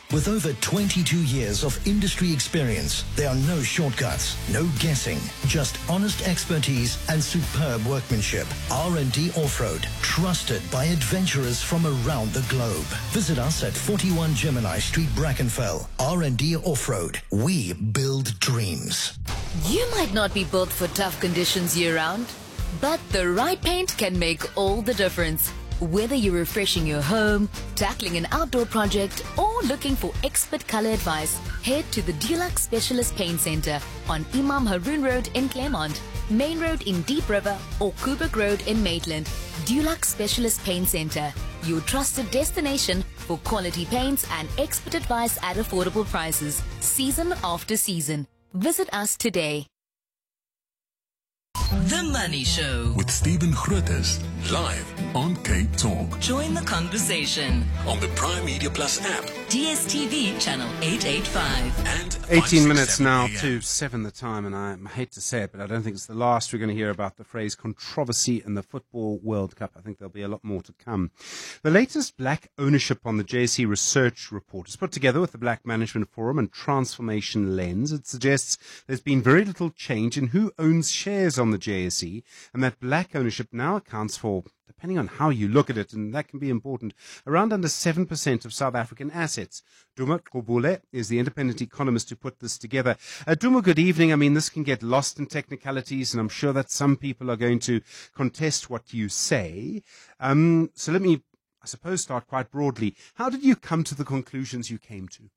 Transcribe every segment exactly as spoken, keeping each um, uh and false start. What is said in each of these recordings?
With over twenty-two years of industry experience, there are no shortcuts, no guessing, just honest expertise and superb workmanship. R and D Off-Road, trusted by adventurers from around the globe. Visit us at forty-one Gemini Street, Brackenfell. R and D Off-Road, we build dreams. You might not be built for tough conditions year-round, but the right paint can make all the difference. Whether you're refreshing your home, tackling an outdoor project, or looking for expert color advice, head to the Dulux Specialist Paint Center on Imam Haroon Road in Claremont, Main Road in Deep River, or Kubrick Road in Maitland. Dulux Specialist Paint Center, your trusted destination for quality paints and expert advice at affordable prices, season after season. Visit us today. The Money Show with Stephen Grootes, live on K Talk. Join the conversation On the Prime Media Plus app. D S T V channel eight eighty-five. And eighteen minutes now to seven the time, and I hate to say it, but I don't think it's the last we're going to hear about the phrase controversy in the Football World Cup. I think there'll be a lot more to come. The latest black ownership on the J S E research report is put together with the Black Management Forum and Transformation Lens. It suggests there's been very little change in who owns shares on the J S E, and that black ownership now accounts for, depending on how you look at it, and that can be important, around under seven percent of South African assets. Duma Qubule is the independent economist who put this together. Uh, Duma, good evening. I mean, this can get lost in technicalities, and I'm sure that some people are going to contest what you say. Um, so let me, I suppose, start quite broadly. How did you come to the conclusions you came to?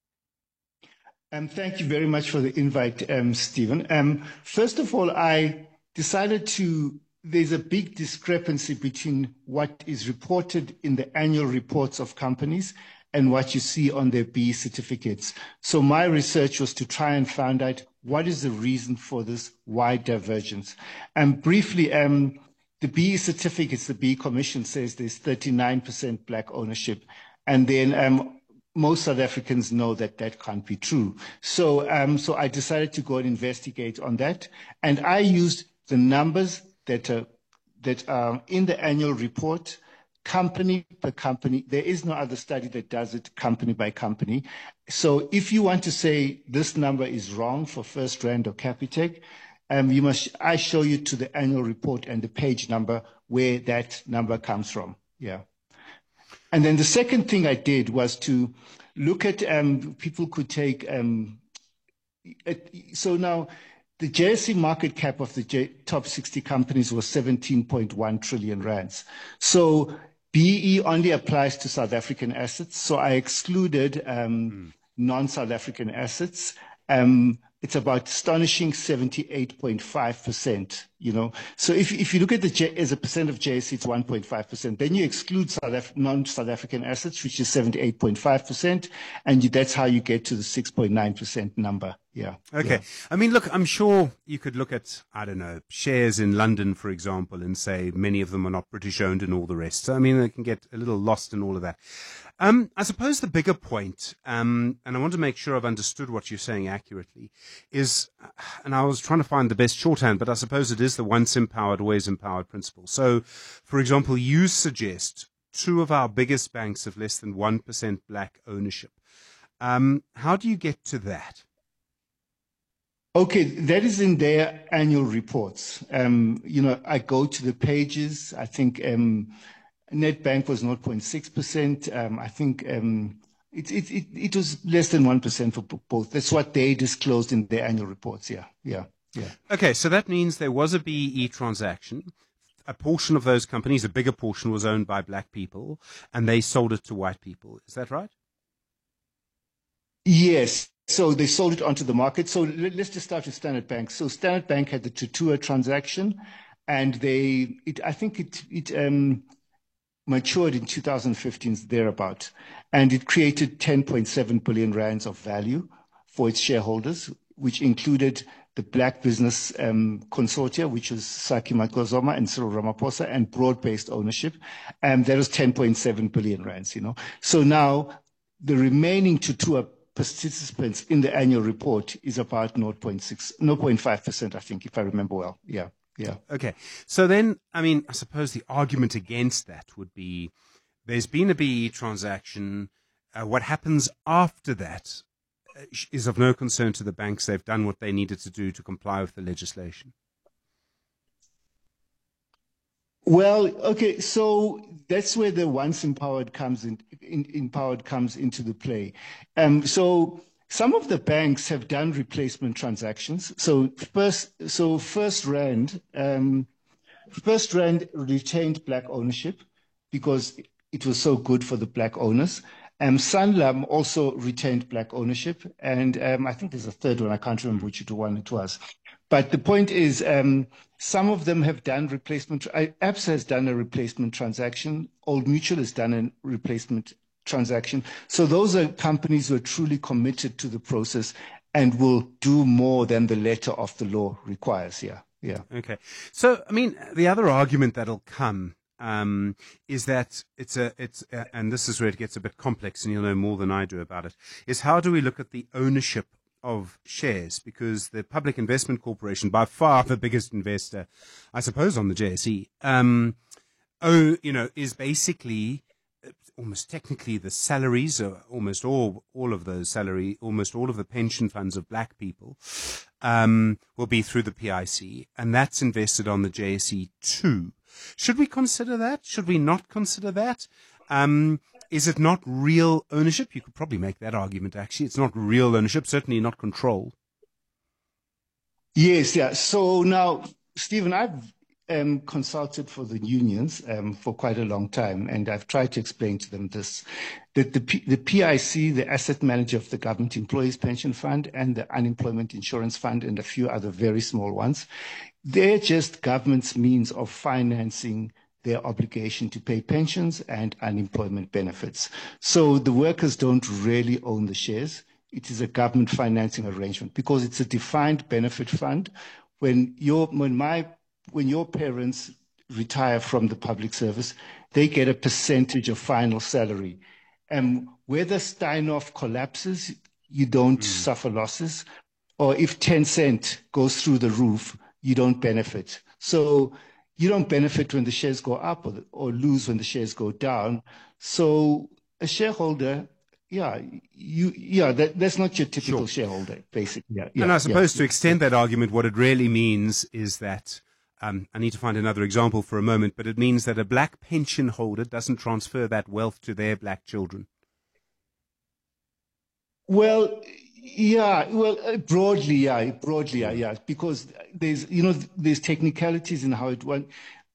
Um, thank you very much for the invite, um, Stephen. Um, first of all, I decided to there's a big discrepancy between what is reported in the annual reports of companies and what you see on their B E certificates. So my research was to try and find out what is the reason for this wide divergence. And briefly, um, the B E certificates, the B E Commission says there's thirty-nine percent black ownership. And then um, most South Africans know that that can't be true. So, um, so I decided to go and investigate on that. And I used the numbers that are, that are in the annual report, company per company. There is no other study that does it company by company. So if you want to say this number is wrong for First Rand or Capitec, um, you must, I show you to the annual report and the page number where that number comes from. Yeah. And then the second thing I did was to look at, um, people could take, um, at, so now, the J S E market cap of the J- top sixty companies was seventeen point one trillion rands. So B E only applies to South African assets. So I excluded um, mm. non-South African assets. Um, it's about astonishing seventy-eight point five percent, you know. So if, if you look at the J, as a percent of J S E, it's one point five percent. Then you exclude South Af- non-South African assets, which is seventy-eight point five percent. And you, that's how you get to the six point nine percent number. Yeah. Okay. Yeah. I mean, look, I'm sure you could look at, I don't know, shares in London, for example, and say many of them are not British owned and all the rest. So, I mean, they can get a little lost in all of that. Um, I suppose the bigger point, um, and I want to make sure I've understood what you're saying accurately, is, and I was trying to find the best shorthand, but I suppose it is the once empowered, always empowered principle. So, for example, you suggest two of our biggest banks have less than one percent black ownership. Um, how do you get to that? Okay, that is in their annual reports. Um, you know, I go to the pages. I think um, Nedbank was zero point six percent. Um, I think um, it, it, it, it was less than one percent for both. That's what they disclosed in their annual reports. Yeah, yeah, yeah. Okay, so that means there was a B E E transaction. A portion of those companies, a bigger portion, was owned by black people, and they sold it to white people. Is that right? Yes. So they sold it onto the market. So let's just start with Standard Bank. So Standard Bank had the Tutua transaction, and they, it, I think it, it um, matured in two thousand fifteen, thereabout, and it created ten point seven billion rands of value for its shareholders, which included the Black Business um, Consortia, which was Saki Macozoma and Cyril Ramaphosa, and broad-based ownership. And that was ten point seven billion rands, you know. So now the remaining Tutua participants in the annual report is about zero point six, zero point five percent, I think, if I remember well. Yeah, yeah. Okay. So then, I mean, I suppose the argument against that would be there's been a B E E transaction. uh, what happens after that uh, is of no concern to the banks. They've done what they needed to do to comply with the legislation. Well, okay, so that's where the once empowered comes in, in empowered comes into the play. Um, so some of the banks have done replacement transactions. So first, so First Rand, um, First Rand retained black ownership because it was so good for the black owners. Um, Sanlam also retained black ownership, and um, I think there's a third one. I can't remember which one it was. But the point is, um, some of them have done replacement. A B S A has done a replacement transaction. Old Mutual has done a replacement transaction. So those are companies who are truly committed to the process and will do more than the letter of the law requires. Yeah, yeah. Okay. So, I mean, the other argument that'll come um, is that it's a, it's, a, and this is where it gets a bit complex, and you'll know more than I do about it, is how do we look at the ownership of shares? Because the Public Investment Corporation, by far the biggest investor, I suppose, on the J S E, um, oh, you know, is basically almost technically the salaries, or almost all all of those salary, almost all of the pension funds of black people, um, will be through the P I C, and that's invested on the J S E too. Should we consider that? Should we not consider that? Um, Is it not real ownership? You could probably make that argument, actually. It's not real ownership, certainly not control. Yes, yeah. So now, Stephen, I've um, consulted for the unions um, for quite a long time, and I've tried to explain to them this, that the, P- the P I C, the asset manager of the Government Employees Pension Fund and the Unemployment Insurance Fund and a few other very small ones, they're just government's means of financing their obligation to pay pensions and unemployment benefits. So the workers don't really own the shares. It is a government financing arrangement because it's a defined benefit fund. When your, when my, when your parents retire from the public service, they get a percentage of final salary. And whether Steinhoff collapses, you don't mm. suffer losses. Or if Tencent goes through the roof, you don't benefit. So you don't benefit when the shares go up or, or lose when the shares go down. So a shareholder, yeah, you, yeah, that, that's not your typical sure. shareholder, basically. Yeah, yeah, and I suppose yeah, to extend yeah. that argument, what it really means is that, um, I need to find another example for a moment, but it means that a black pension holder doesn't transfer that wealth to their black children. Well, yeah, well, uh, broadly, yeah, broadly, yeah, yeah, because there's, you know, there's technicalities in how it went.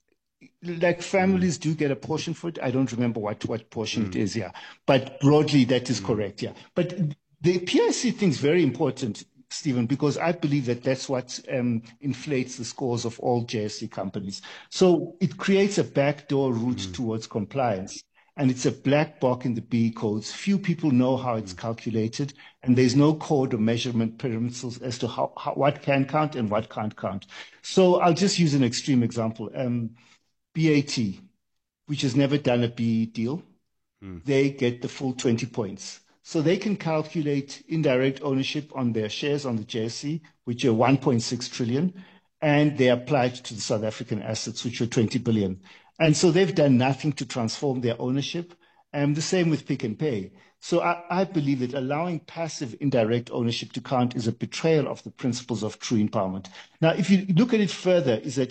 Like families do get a portion for it. I don't remember what, what portion mm. it is, yeah. But broadly, that is mm. correct, yeah. But the P I C thing is very important, Stephen, because I believe that that's what um, inflates the scores of all J S E companies. So it creates a backdoor route mm. towards compliance. And it's a black box in the B E codes. Few people know how it's calculated, and there's no code or measurement parameters as to how, how what can count and what can't count. So I'll just use an extreme example. Um, B A T, which has never done a B E deal, mm. they get the full twenty points. So they can calculate indirect ownership on their shares on the J S E, which are one point six trillion, and they apply it to the South African assets, which are twenty billion. And so they've done nothing to transform their ownership. And the same with Pick and Pay. So I, I believe that allowing passive indirect ownership to count is a betrayal of the principles of true empowerment. Now, if you look at it further, is that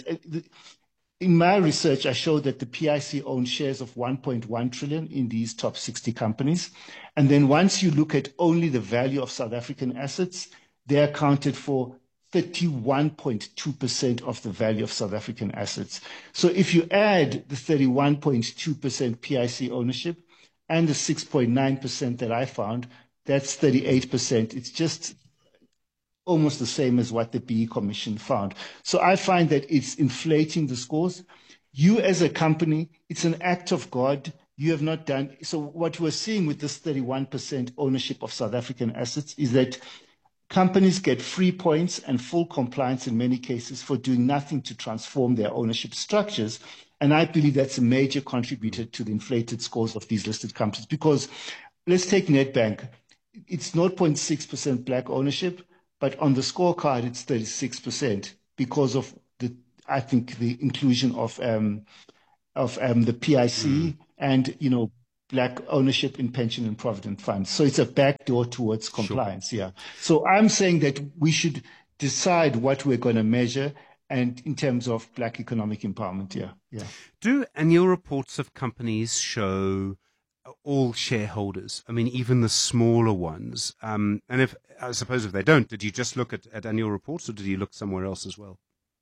in my research, I showed that the P I C owns shares of one point one trillion in these top sixty companies. And then once you look at only the value of South African assets, they are accounted for thirty-one point two percent of the value of South African assets. So if you add the thirty-one point two percent P I C ownership and the six point nine percent that I found, that's thirty-eight percent. It's just almost the same as what the B E Commission found. So I find that it's inflating the scores. You as a company, it's an act of God. You have not done. So what we're seeing with this thirty-one percent ownership of South African assets is that companies get free points and full compliance in many cases for doing nothing to transform their ownership structures. And I believe that's a major contributor to the inflated scores of these listed companies. Because let's take Nedbank. It's zero point six percent black ownership, but on the scorecard, it's thirty-six percent because of the, I think, the inclusion of um, of um, the P I C mm. and, you know, black ownership in pension and provident funds. So it's a backdoor towards compliance. Sure. Yeah. So I'm saying that we should decide what we're going to measure, and in terms of black economic empowerment. Yeah. Yeah. Do annual reports of companies show all shareholders? I mean, even the smaller ones. Um, and if I suppose if they don't, did you just look at, at annual reports, or did you look somewhere else as well?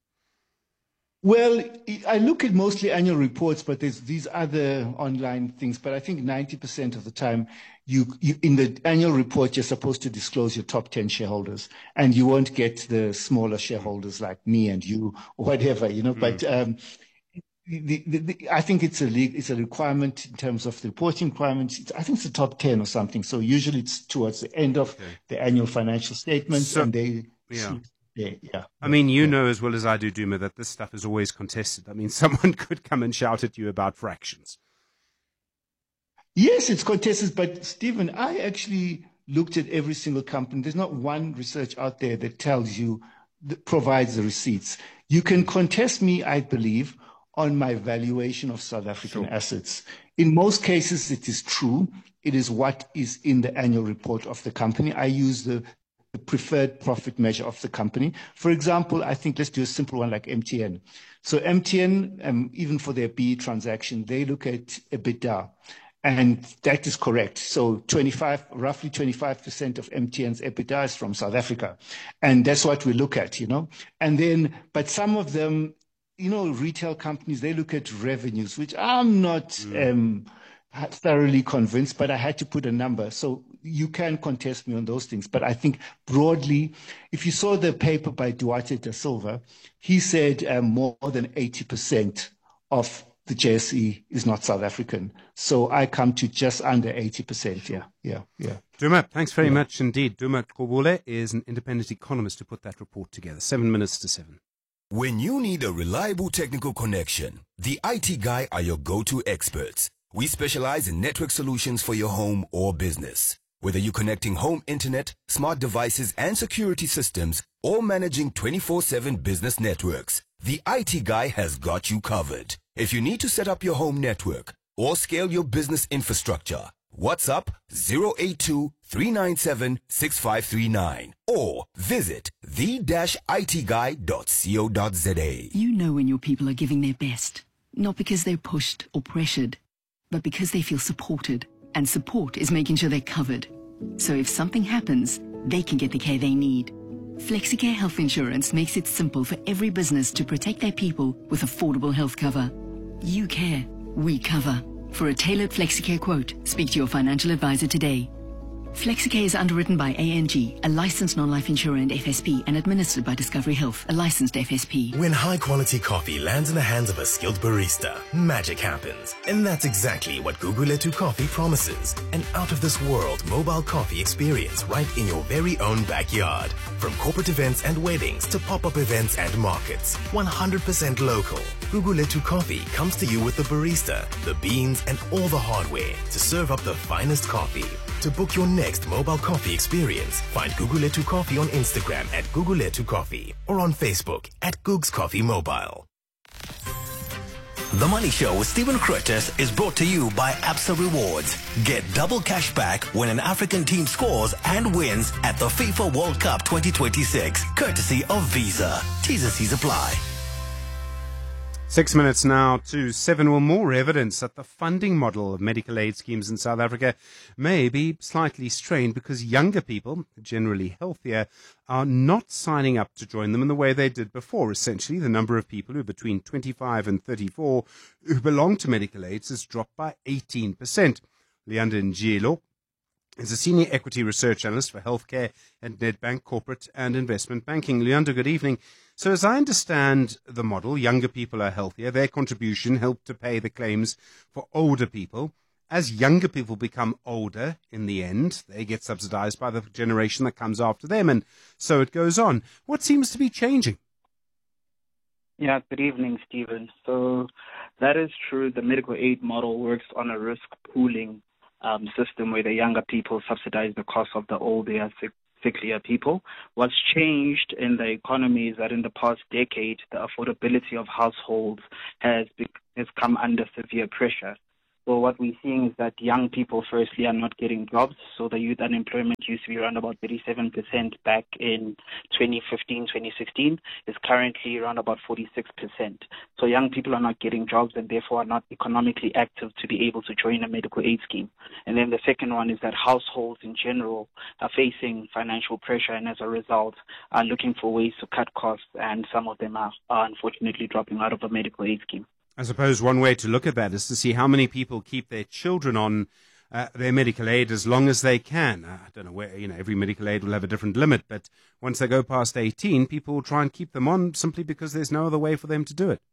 Well, I look at mostly annual reports, but there's these other online things. But I think ninety percent of the time, you, you in the annual report, you're supposed to disclose your top ten shareholders, and you won't get the smaller shareholders like me and you or whatever, you know. Mm. But um, the, the, the, I think it's a it's a requirement in terms of the reporting requirements. It's, I think it's the top ten or something. So usually it's towards the end of okay. the annual financial statements, so, and they. Yeah. Yeah, yeah. I mean, you yeah. know as well as I do, Duma, that this stuff is always contested. I mean, someone could come and shout at you about fractions. Yes, it's contested, but Stephen, I actually looked at every single company. There's not one research out there that tells you, that provides the receipts. You can contest me, I believe, on my valuation of South African sure. assets. In most cases, it is true. It is what is in the annual report of the company. I use the the preferred profit measure of the company. For example, I think let's do a simple one like M T N. So M T N, um, even for their B E transaction, they look at EBITDA, and that is correct. So twenty-five, roughly twenty-five percent of M T N's EBITDA is from South Africa, and that's what we look at, you know. And then, but some of them, you know, retail companies, they look at revenues, which I'm not mm. um, thoroughly convinced, but I had to put a number. So you can contest me on those things. But I think broadly, if you saw the paper by Duarte da Silva, he said um, more than eighty percent of the J S E is not South African. So I come to just under eighty percent. Yeah, yeah, yeah. Duma, thanks very yeah. much indeed. Duma Qobule is an independent economist who put that report together. Seven minutes to seven. When you need a reliable technical connection, the I T Guy are your go-to experts. We specialize in network solutions for your home or business. Whether you're connecting home internet, smart devices and security systems, or managing twenty-four seven business networks, the I T Guy has got you covered. If you need to set up your home network or scale your business infrastructure, WhatsApp zero eight two, three nine seven, six five three nine or visit the dash I T guy dot co dot za. You know when your people are giving their best, not because they're pushed or pressured, but because they feel supported. And support is making sure they're covered. So if something happens, they can get the care they need. FlexiCare Health Insurance makes it simple for every business to protect their people with affordable health cover. You care, we cover. For a tailored FlexiCare quote, speak to your financial advisor today. FlexiCare is underwritten by A N G, a licensed non-life insurer and F S P, and administered by Discovery Health, a licensed F S P. When high-quality coffee lands in the hands of a skilled barista, magic happens. And that's exactly what Gugulethu Coffee promises. An out-of-this-world mobile coffee experience right in your very own backyard. From corporate events and weddings to pop-up events and markets. one hundred percent local. Gugulethu Coffee comes to you with the barista, the beans, and all the hardware to serve up the finest coffee. To book your next mobile coffee experience, find Gugulethu Coffee on Instagram at Gugulethu Coffee or on Facebook at Googs Coffee Mobile. The Money Show with Stephen Curtis is brought to you by Absa Rewards. Get double cash back when an African team scores and wins at the FIFA World Cup twenty twenty-six, courtesy of Visa. T's and C's apply. Six minutes now to seven. Well, more evidence that the funding model of medical aid schemes in South Africa may be slightly strained because younger people, generally healthier, are not signing up to join them in the way they did before. Essentially, the number of people who are between twenty-five and thirty-four who belong to medical aids has dropped by eighteen percent. Leander Njilo is a senior equity research analyst for healthcare at Nedbank Corporate and Investment Banking. Leander, good evening. So as I understand the model, younger people are healthier. Their contribution helped to pay the claims for older people. As younger people become older, in the end, they get subsidized by the generation that comes after them, and so it goes on. What seems to be changing? Yeah, good evening, Stephen. So that is true. The medical aid model works on a risk pooling um, system where the younger people subsidize the cost of the older, sicklier people. What's changed in the economy is that in the past decade, the affordability of households has be- has come under severe pressure. So what we're seeing is that young people, firstly, are not getting jobs. So the youth unemployment used to be around about thirty-seven percent back in twenty fifteen, twenty sixteen. It's currently around about forty-six percent. So young people are not getting jobs and therefore are not economically active to be able to join a medical aid scheme. And then the second one is that households in general are facing financial pressure and as a result are looking for ways to cut costs, and some of them are, are unfortunately dropping out of a medical aid scheme. I suppose one way to look at that is to see how many people keep their children on uh, their medical aid as long as they can. I don't know where, you know, every medical aid will have a different limit, but once they go past eighteen, people will try and keep them on simply because there's no other way for them to do it.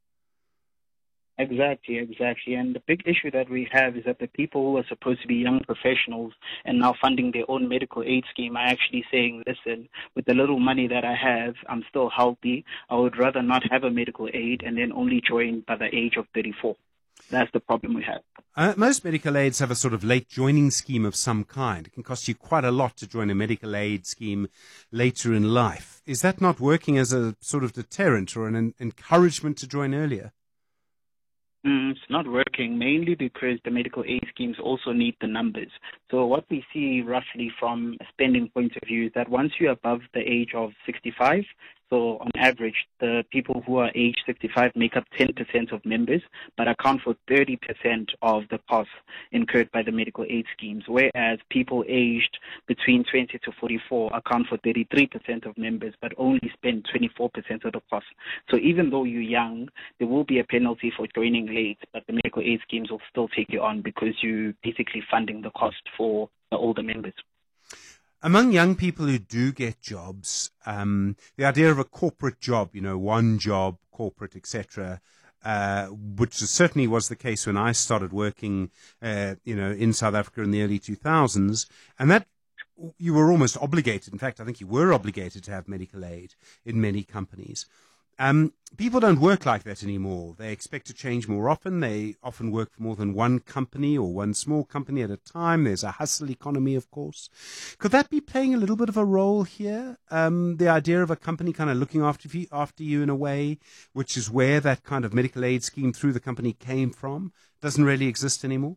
Exactly, exactly. And the big issue that we have is that the people who are supposed to be young professionals and now funding their own medical aid scheme are actually saying, listen, with the little money that I have, I'm still healthy. I would rather not have a medical aid and then only join by the age of thirty-four. That's the problem we have. Uh, most medical aids have a sort of late joining scheme of some kind. It can cost you quite a lot to join a medical aid scheme later in life. Is that not working as a sort of deterrent or an encouragement to join earlier? Mm, it's not working, mainly because the medical aid schemes also need the numbers. So what we see roughly from a spending point of view is that once you're above the age of sixty-five, so on average, the people who are age sixty-five make up ten percent of members, but account for thirty percent of the costs incurred by the medical aid schemes, whereas people aged between twenty to forty-four account for thirty-three percent of members, but only spend twenty-four percent of the cost. So even though you're young, there will be a penalty for joining late, but the medical aid schemes will still take you on because you're basically funding the cost for the older members. Among young people who do get jobs, um, the idea of a corporate job, you know, one job, corporate, et cetera, uh, which certainly was the case when I started working, uh, you know, in South Africa in the early two thousands, and that you were almost obligated. In fact, I think you were obligated to have medical aid in many companies. Um, people don't work like that anymore. They expect to change more often. They often work for more than one company or one small company at a time. There's a hustle economy, of course. Could that be playing a little bit of a role here? Um, the idea of a company kind of looking after you, after you in a way, which is where that kind of medical aid scheme through the company came from, doesn't really exist anymore?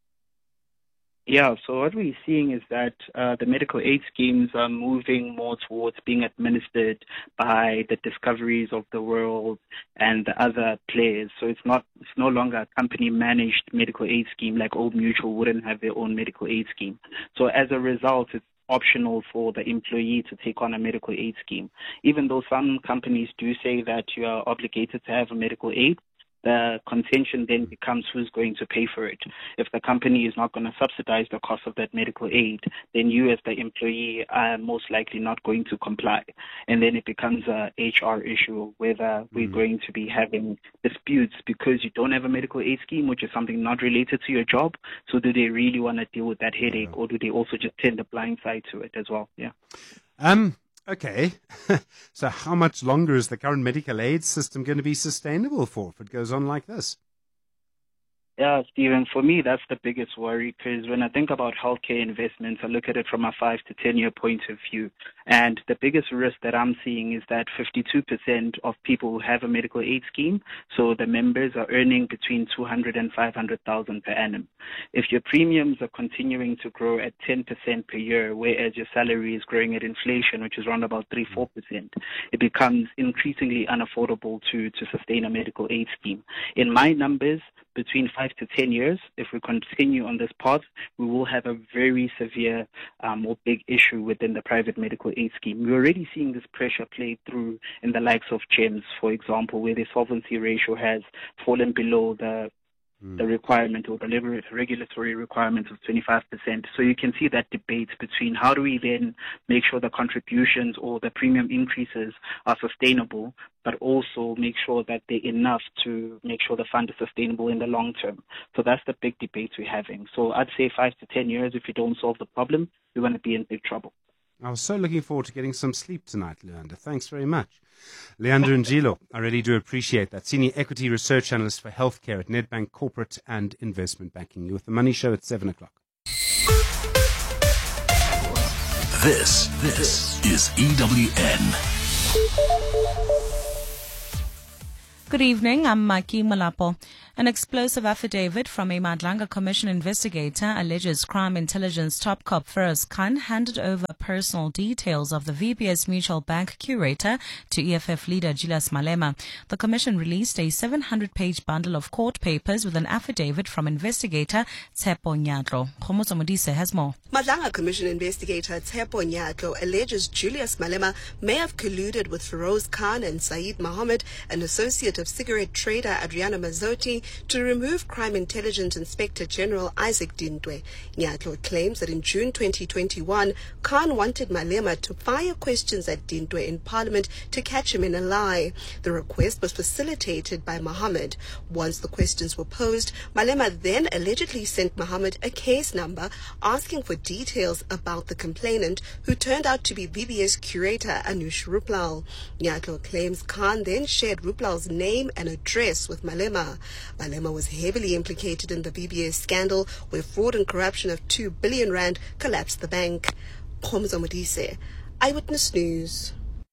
Yeah, so what we're seeing is that uh, the medical aid schemes are moving more towards being administered by the Discoveries of the world and the other players. So it's not, it's no longer a company-managed medical aid scheme like Old Mutual wouldn't have their own medical aid scheme. So as a result, it's optional for the employee to take on a medical aid scheme. Even though some companies do say that you are obligated to have a medical aid, the contention then becomes who's going to pay for it. If the company is not going to subsidize the cost of that medical aid, then you as the employee are most likely not going to comply. And then it becomes a H R issue whether we're mm. going to be having disputes because you don't have a medical aid scheme, which is something not related to your job. So do they really want to deal with that headache, or do they also just turn the blind side to it as well? Yeah. Um. Okay, so how much longer is the current medical aid system going to be sustainable for if it goes on like this? Yeah, Stephen, for me, that's the biggest worry, because when I think about healthcare investments, I look at it from a five to ten year point of view. And the biggest risk that I'm seeing is that fifty-two percent of people who have a medical aid scheme, so the members are earning between two hundred and five hundred thousand per annum. If your premiums are continuing to grow at ten percent per year, whereas your salary is growing at inflation, which is around about three to four percent, it becomes increasingly unaffordable to, to sustain a medical aid scheme. In my numbers, between five to ten years, if we continue on this path, we will have a very severe um, or big issue within the private medical aid scheme. We're already seeing this pressure play through in the likes of GEMS, for example, where the solvency ratio has fallen below the the requirement or the regulatory requirement of twenty-five percent. So you can see that debate between how do we then make sure the contributions or the premium increases are sustainable, but also make sure that they're enough to make sure the fund is sustainable in the long term. So that's the big debate we're having. So I'd say five to ten years, if you don't solve the problem, we're going to be in big trouble. I was so looking forward to getting some sleep tonight, Leander. Thanks very much. Leander Njilo, I really do appreciate that. Senior Equity Research Analyst for Healthcare at Nedbank Corporate and Investment Banking. You're with The Money Show at seven o'clock. This, this is E W N. Good evening, I'm Maki Malapo. An explosive affidavit from a Madlanga Commission investigator alleges crime intelligence top cop Feroz Khan handed over personal details of the V B S Mutual Bank curator to E F F leader Julius Malema. The commission released a seven hundred page bundle of court papers with an affidavit from investigator Tshepo Nyatlo. Khomozo Modise has more. Madlanga Commission investigator Tshepo Nyatlo alleges Julius Malema may have colluded with Feroz Khan and Saeed Mohammed, an associate of cigarette trader Adriana Mazzotti, to remove Crime Intelligence Inspector General Isaac Dintwe. Nyatlo claims that in June twenty twenty-one, Khan wanted Malema to fire questions at Dintwe in Parliament to catch him in a lie. The request was facilitated by Mohammed. Once the questions were posed, Malema then allegedly sent Mohammed a case number asking for details about the complainant, who turned out to be V B S curator Anush Ruplal. Nyatlo claims Khan then shared Ruplal's name and address with Malema. Malema was heavily implicated in the V B S scandal, where fraud and corruption of two billion rand collapsed the bank. Khomozo Modise, Eyewitness News.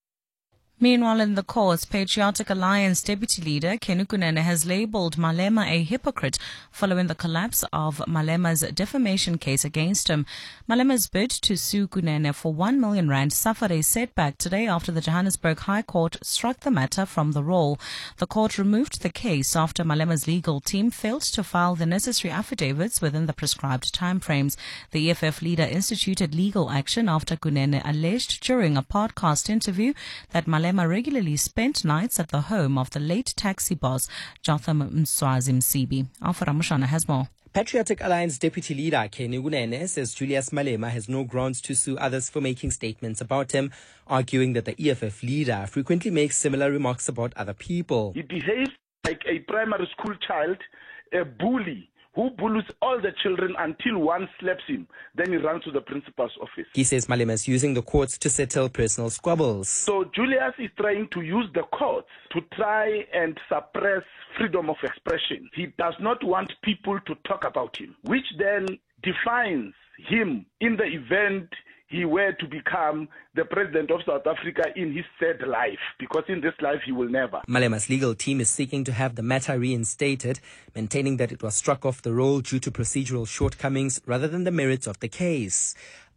Meanwhile, in the courts, Patriotic Alliance Deputy Leader Kenu Kunene has labelled Malema a hypocrite following the collapse of Malema's defamation case against him. Malema's bid to sue Kunene for one million rand suffered a setback today after the Johannesburg High Court struck the matter from the roll. The court removed the case after Malema's legal team failed to file the necessary affidavits within the prescribed timeframes. The E F F leader instituted legal action after Kunene alleged during a podcast interview that Malema regularly spent nights at the home of the late taxi boss, Jotham Mswazi Msibi. Alpha Ramushana has more. Patriotic Alliance Deputy Leader Kenu Kunene says Julius Malema has no grounds to sue others for making statements about him, arguing that the E F F leader frequently makes similar remarks about other people. He behaves like a primary school child, a bully, who bullies all the children until one slaps him. Then he runs to the principal's office. He says Malema is using the courts to settle personal squabbles. So Julius is trying to use the courts to try and suppress freedom of expression. He does not want people to talk about him, which then defines him in the event he were to become the president of South Africa in his third life, because in this life he will never. Malema's legal team is seeking to have the matter reinstated, maintaining that it was struck off the roll due to procedural shortcomings rather than the merits of the case.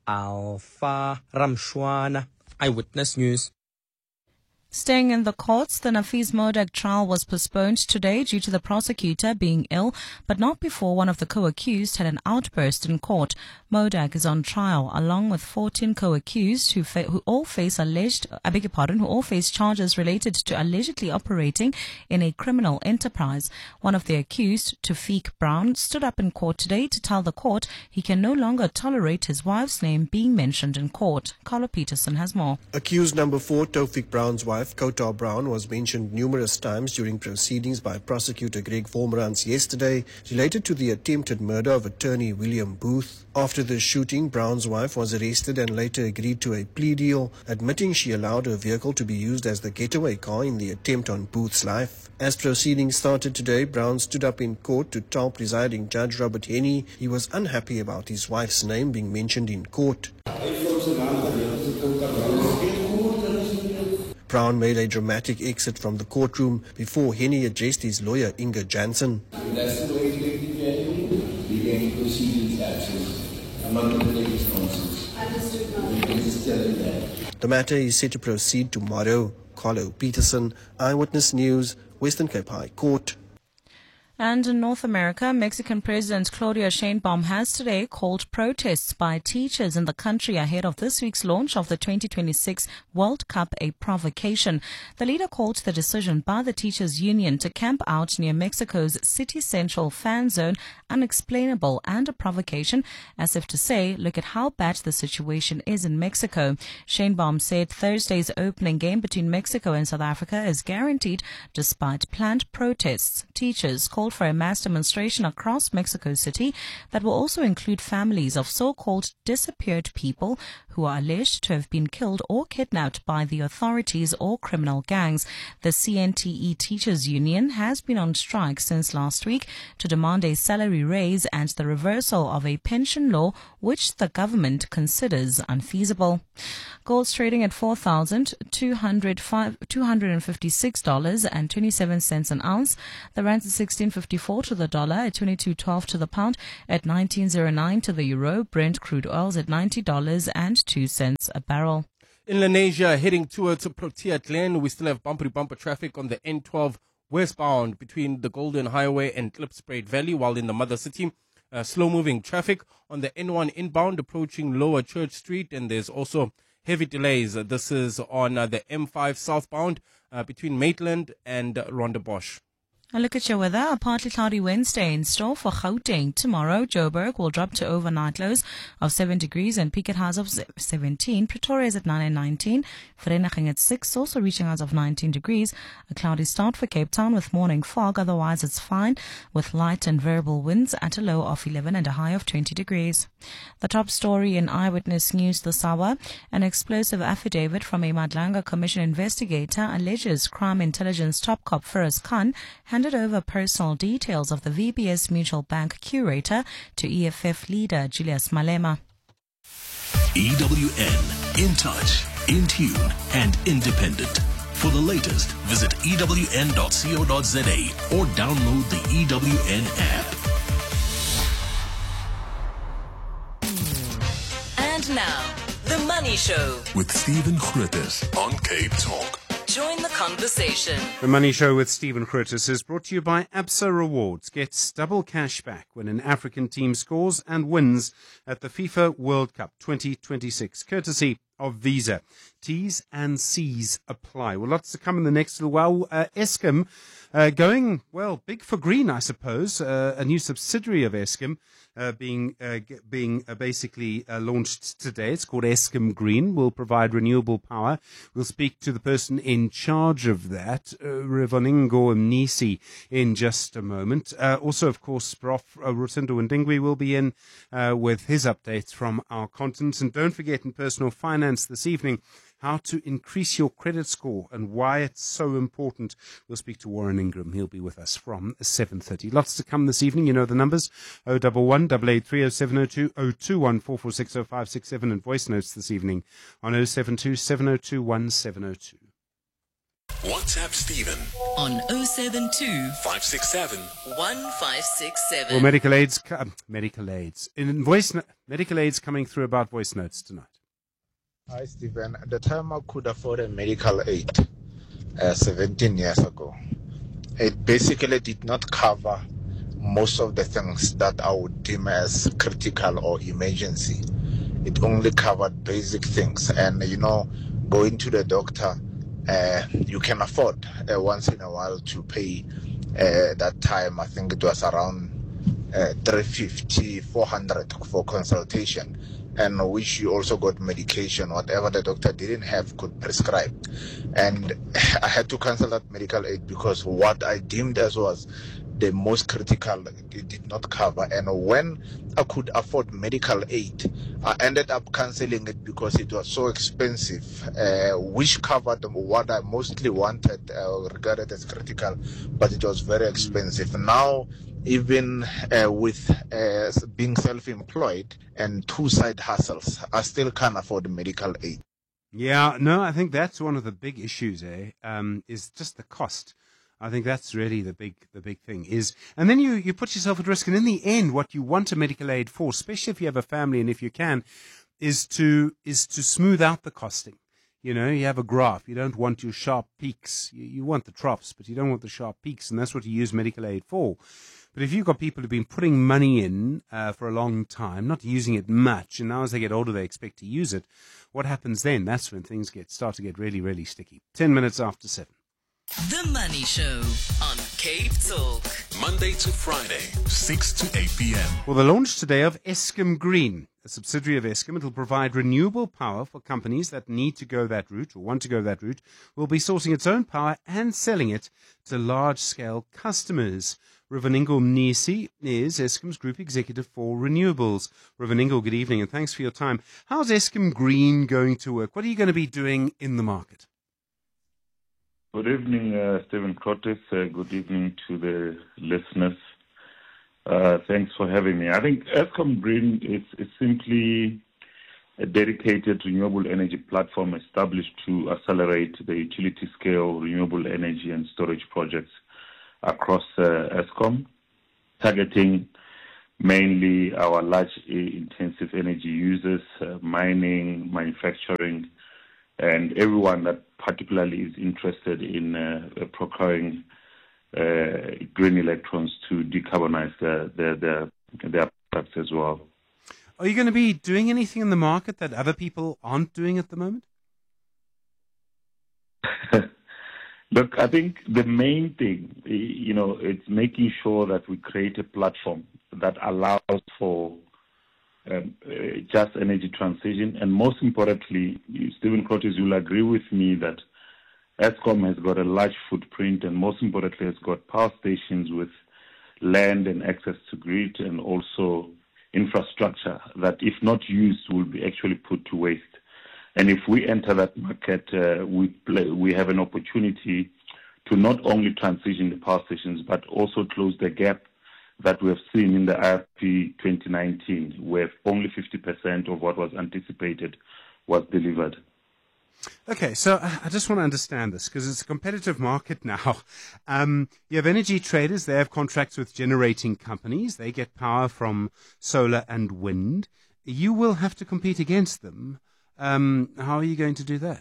Alpha Ramshwana, Eyewitness News. Staying in the courts, the Nafiz Modak trial was postponed today due to the prosecutor being ill, but not before one of the co-accused had an outburst in court. Modak is on trial along with fourteen co-accused who, fa- who all face alleged, I beg your pardon, who all face charges related to allegedly operating in a criminal enterprise. One of the accused, Tawfiq Brown, stood up in court today to tell the court he can no longer tolerate his wife's name being mentioned in court. Carlo Peterson has more. Accused number four, Tawfiq Brown's wife, Kota Brown, was mentioned numerous times during proceedings by prosecutor Greg Vormerans yesterday related to the attempted murder of attorney William Booth. After the shooting, Brown's wife was arrested and later agreed to a plea deal, admitting she allowed her vehicle to be used as the getaway car in the attempt on Booth's life. As proceedings started today, Brown stood up in court to tell presiding Judge Robert Henney he was unhappy about his wife's name being mentioned in court. Brown made a dramatic exit from the courtroom before Henney addressed his lawyer Inga Jansen. That's the way to be going to proceed with actions. I'm not going to take responsibility. Understood. You can just tell him that. The matter is set to proceed tomorrow. Carlo Peterson, Eyewitness News, Western Cape High Court. And in North America, Mexican President Claudia Sheinbaum has today called protests by teachers in the country ahead of this week's launch of the twenty twenty-six World Cup a provocation. The leader called the decision by the teachers' union to camp out near Mexico's city central fan zone unexplainable and a provocation, as if to say, look at how bad the situation is in Mexico. Sheinbaum said Thursday's opening game between Mexico and South Africa is guaranteed despite planned protests. Teachers called for a mass demonstration across Mexico City that will also include families of so-called disappeared people who are alleged to have been killed or kidnapped by the authorities or criminal gangs. The C N T E Teachers Union has been on strike since last week to demand a salary raise and the reversal of a pension law which the government considers unfeasible. Gold's trading at four thousand two hundred fifty-six dollars and twenty-seven cents an ounce. The rand is sixteen fifty-four to the dollar, at twenty-two twelve to the pound, at nineteen oh nine to the euro. Brent crude oils at ninety dollars and two cents a barrel. In Lenasia, heading towards Protea Glen, we still have bumper-to-bumper traffic on the N twelve westbound between the Golden Highway and Klipspruit Valley, while in the Mother City, uh, slow-moving traffic on the N one inbound approaching Lower Church Street, and there's also heavy delays. This is on uh, the M five southbound uh, between Maitland and uh, Rondebosch. A look at your weather. A partly cloudy Wednesday in store for Gauteng. Tomorrow, Joburg will drop to overnight lows of seven degrees and peak at highs of seventeen. Pretoria is at nine and nineteen. Vereeniging at six, also reaching highs of nineteen degrees. A cloudy start for Cape Town with morning fog. Otherwise, it's fine with light and variable winds at a low of eleven and a high of twenty degrees. The top story in Eyewitness News this hour. An explosive affidavit from a Madlanga Commission investigator alleges crime intelligence top cop Feroz Khan handed over personal details of the V B S Mutual Bank curator to E F F leader Julius Malema. E W N, in touch, in tune, and independent. For the latest, visit E W N dot co dot za or download the E W N app. And now, The Money Show with Stephen Grootes on Cape Talk. Join the conversation. The Money Show with Stephen Grootes is brought to you by Absa Rewards. Get double cash back when an African team scores and wins at the FIFA World Cup twenty twenty-six, courtesy of Visa. T's and C's apply. Well, lots to come in the next little while. Uh, Eskom uh, going, well, big for green, I suppose. Uh, a new subsidiary of Eskom uh, being uh, g- being uh, basically uh, launched today. It's called Eskom Green. Will provide renewable power. We'll speak to the person in charge of that, uh, Rivoningo Mnisi, in just a moment. Uh, also, of course, Prof Uh, Rosindo Ndingwi will be in uh, with his updates from our continent. And don't forget, in personal finance this evening, how to increase your credit score and why it's so important. We'll speak to Warren Ingram. He'll be with us from seven thirty. Lots to come this evening. You know the numbers: oh one one, eight eight three, oh seven oh two, oh two one, four four six, oh five six seven, and voice notes this evening on oh seven two, seven oh two, one seven oh two. WhatsApp Stephen on oh seven two, five six seven, one five six seven. Well, medical aids, uh, medical aids, in voice, no- medical aids coming through about voice notes tonight. Hi, Stephen. At the time I could afford a medical aid, uh, seventeen years ago, it basically did not cover most of the things that I would deem as critical or emergency. It only covered basic things. And, you know, going to the doctor, uh, you can afford uh, once in a while to pay uh, that time. I think it was around uh, three fifty, four hundred for consultation. And which you also got medication, whatever the doctor didn't have could prescribe. And I had to cancel that medical aid because what I deemed as was the most critical, it did not cover. And when I could afford medical aid, I ended up canceling it because it was so expensive, uh, which covered what I mostly wanted, uh, regarded as critical, but it was very expensive. Now, even uh, with uh, being self-employed and two side hustles, I still can't afford medical aid. Yeah, no, I think that's one of the big issues, eh? Um, is just the cost. I think that's really the big, the big thing is, and then you, you put yourself at risk. And in the end, what you want a medical aid for, especially if you have a family and if you can, is to, is to smooth out the costing. You know, you have a graph. You don't want your sharp peaks. You, you want the troughs, but you don't want the sharp peaks. And that's what you use medical aid for. But if you've got people who've been putting money in uh, for a long time, not using it much, and now as they get older they expect to use it, what happens then? That's when things get start to get really, really sticky. Ten minutes after seven. The Money Show on Cape Talk. Monday to Friday, six to eight p.m. Well, the launch today of Eskom Green, a subsidiary of Eskom. It'll provide renewable power for companies that need to go that route or want to go that route. Will be sourcing its own power and selling it to large-scale customers. Rivoningo Mnisi is Eskom's Group Executive for Renewables. Rivoningo, good evening and thanks for your time. How's Eskom Green going to work? What are you going to be doing in the market? Good evening, uh, Stephen Grootes. Uh, good evening to the listeners. Uh, thanks for having me. I think Eskom Green is, is simply a dedicated renewable energy platform established to accelerate the utility-scale renewable energy and storage projects across uh, Eskom, targeting mainly our large uh, intensive energy users, uh, mining, manufacturing, and everyone that particularly is interested in uh, procuring uh, green electrons to decarbonize their, their, their, their products as well. Are you going to be doing anything in the market that other people aren't doing at the moment? Look, I think the main thing, you know, it's making sure that we create a platform that allows for um, uh, just energy transition. And most importantly, Stephen Crotis, you'll agree with me that Eskom has got a large footprint, and most importantly has got power stations with land and access to grid, and also infrastructure that, if not used, will be actually put to waste. And if we enter that market, uh, we play, we have an opportunity to not only transition the power stations, but also close the gap that we have seen in the I R P twenty nineteen, where only fifty percent of what was anticipated was delivered. Okay, so I just want to understand this, because it's a competitive market now. Um, you have energy traders, they have contracts with generating companies, they get power from solar and wind. You will have to compete against them. Um, how are you going to do that?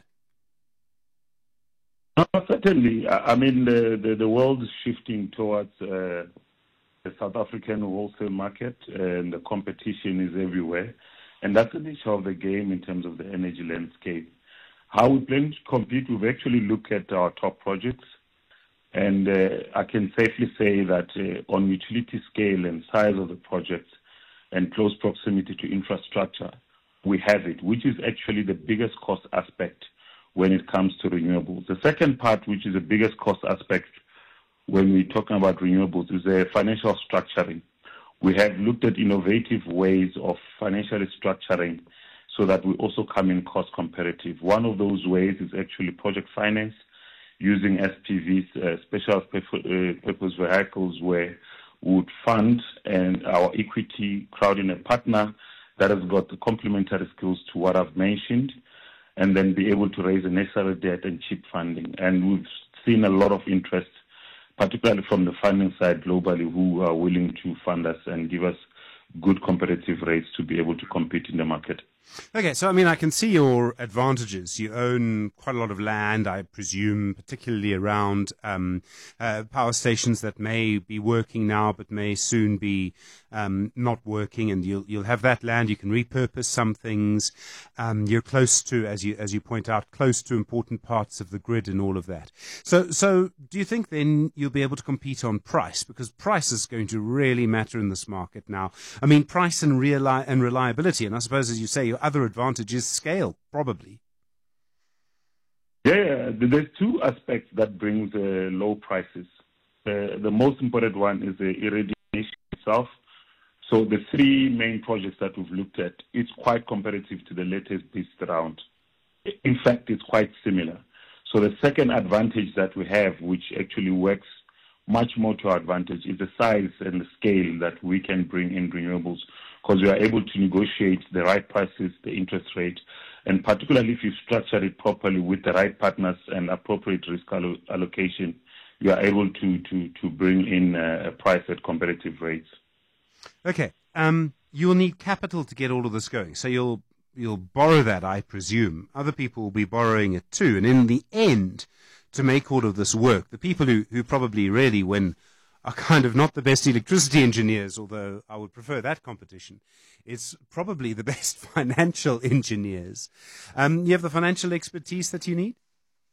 No, certainly. I mean, the, the, the world is shifting towards uh, the South African wholesale market, and the competition is everywhere. And that's the nature of the game in terms of the energy landscape. How we plan to compete, we've actually looked at our top projects. And uh, I can safely say that uh, on utility scale and size of the projects and close proximity to infrastructure, we have it, which is actually the biggest cost aspect when it comes to renewables. The second part, which is the biggest cost aspect when we're talking about renewables, is the financial structuring. We have looked at innovative ways of financially structuring so that we also come in cost competitive. One of those ways is actually project finance, using S P Vs, uh, special purpose vehicles, where we would fund and our equity crowd in a partner that has got the complementary skills to what I've mentioned, and then be able to raise the necessary debt and cheap funding. And we've seen a lot of interest, particularly from the funding side globally, who are willing to fund us and give us good competitive rates to be able to compete in the market. Okay, so I mean, I can see your advantages. You own quite a lot of land, I presume, particularly around um, uh, power stations that may be working now but may soon be um, not working, and you'll you'll have that land. You can repurpose some things. Um, you're close to, as you as you point out, close to important parts of the grid and all of that. So, so do you think then you'll be able to compete on price? Because price is going to really matter in this market now. I mean, price and reali- and reliability, and I suppose, as you say, your other advantage is scale, probably. Yeah, there's two aspects that brings uh, low prices. Uh, the most important one is the irradiation itself. So the three main projects that we've looked at, it's quite competitive to the latest bid round. In fact, it's quite similar. So the second advantage that we have, which actually works much more to our advantage, is the size and the scale that we can bring in renewables, because we are able to negotiate the right prices, the interest rate, and particularly if you structure it properly with the right partners and appropriate risk allo- allocation, you are able to, to, to bring in a price at competitive rates. Okay. Um, you'll need capital to get all of this going. So you'll you'll borrow that, I presume. Other people will be borrowing it too. And in the end, to make all of this work, the people who, who probably really win are kind of not the best electricity engineers, although I would prefer that competition. It's probably the best financial engineers. Um, you have the financial expertise that you need?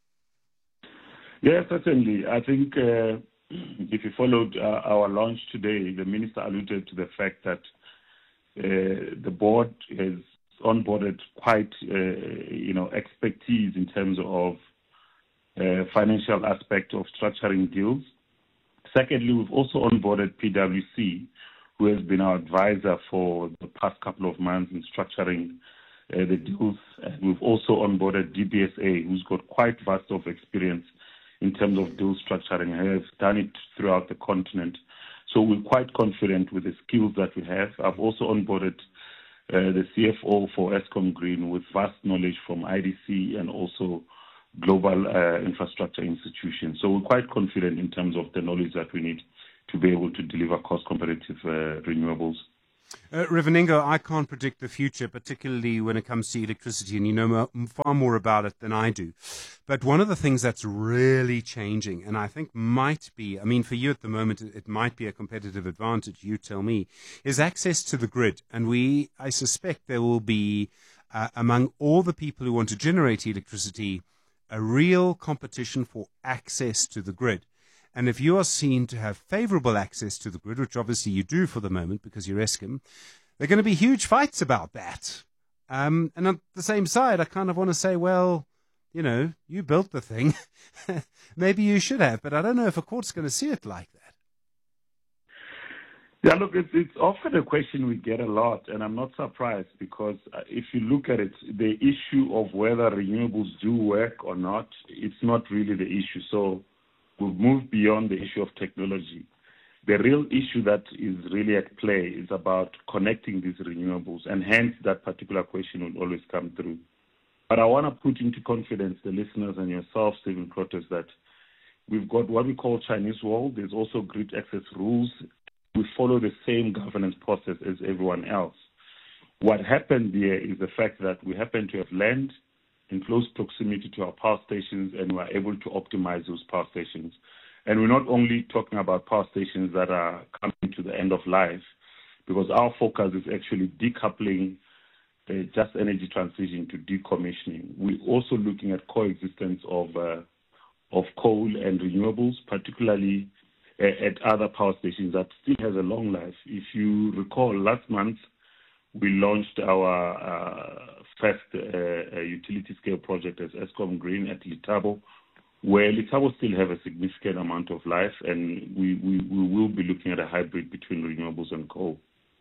Yes, certainly. I think uh, if you followed uh, our launch today, the minister alluded to the fact that uh, the board has onboarded quite, uh, you know, expertise in terms of uh, financial aspect of structuring deals. Secondly, we've also onboarded P W C, who has been our advisor for the past couple of months in structuring uh, the deals. And we've also onboarded D B S A, who's got quite vast of experience in terms of deal structuring, and has done it throughout the continent. So we're quite confident with the skills that we have. I've also onboarded uh, the C F O for Eskom Green with vast knowledge from I D C and also global uh, infrastructure institutions. So we're quite confident in terms of the knowledge that we need to be able to deliver cost-competitive uh, renewables. Uh, Rivaningo, I can't predict the future, particularly when it comes to electricity, and you know mo- far more about it than I do. But one of the things that's really changing, and I think might be, I mean, for you at the moment, it, it might be a competitive advantage, you tell me, is access to the grid. And we, I suspect there will be, uh, among all the people who want to generate electricity, a real competition for access to the grid. And if you are seen to have favorable access to the grid, which obviously you do for the moment because you're Eskom, there are going to be huge fights about that. Um, and on the same side, I kind of want to say, well, you know, you built the thing. Maybe you should have, but I don't know if a court's going to see it like that. Yeah, look, it's, it's often a question we get a lot, and I'm not surprised because if you look at it, the issue of whether renewables do work or not, it's not really the issue. So we've moved beyond the issue of technology. The real issue that is really at play is about connecting these renewables, and hence that particular question will always come through. But I want to put into confidence the listeners and yourself, Stephen Crotters, that we've got what we call Chinese wall. There's also grid access rules. We follow the same governance process as everyone else. What happened here is the fact that we happen to have land in close proximity to our power stations, and we're able to optimize those power stations. And we're not only talking about power stations that are coming to the end of life, because our focus is actually decoupling the just energy transition to decommissioning. We're also looking at coexistence of uh, of coal and renewables, particularly uh, at other power stations that still has a long life. If you recall, last month we launched our uh, first uh, utility scale project as Eskom Green at Letabo, where Letabo still have a significant amount of life, and we, we, we will be looking at a hybrid between renewables and coal.